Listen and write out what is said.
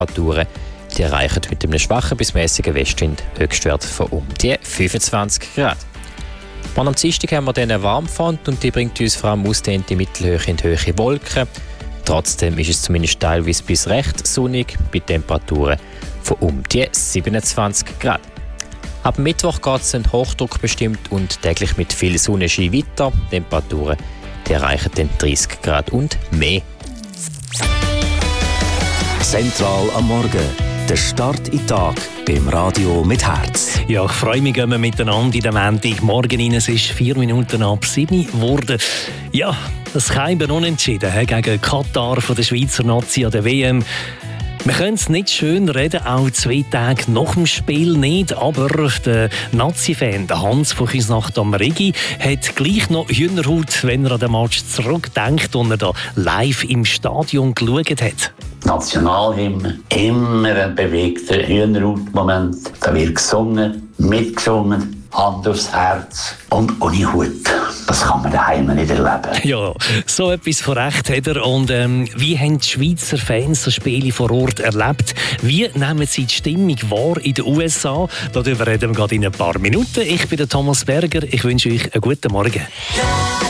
Temperaturen die erreichen mit einem schwachen bis mäßigen Westwind Höchstwert von um die 25 Grad. Am Dienstag haben wir dann eine Warmfront und die bringt uns vor allem ausdehnte Mittelhöhe und hohe Wolken. Trotzdem ist es zumindest teilweise bis recht sonnig bei Temperaturen von um die 27 Grad. Ab Mittwoch geht es in Hochdruck bestimmt und täglich mit viel Sonnenschein weiter. Temperaturen die erreichen dann 30 Grad und mehr. Zentral am Morgen. Der Start in den Tag beim Radio mit Herz. Ja, ich freue mich, gehen wir miteinander in den Montagmorgen rein. Es ist 4 Minuten ab 7 geworden. Ja, das Keimen unentschieden gegen Katar von der Schweizer Nazi an der WM. Wir können es nicht schön reden, auch 2 Tage nach dem Spiel nicht, aber der Nazi-Fan, der Hans von Küsnacht am Rigi, hat gleich noch Hühnerhaut, wenn er an den Match zurückdenkt und er da live im Stadion geschaut hat. Nationalhymne, immer ein bewegter Hühnerhaut-Moment. Da wird gesungen, mitgesungen, Hand aufs Herz und ohne Hut. Das kann man daheim nicht erleben. Ja, so etwas von Recht hat er. Und wie haben die Schweizer Fans das Spiel vor Ort erlebt? Wie nehmen sie die Stimmung wahr in den USA? Darüber reden wir gerade in ein paar Minuten. Ich bin der Thomas Berger. Ich wünsche euch einen guten Morgen.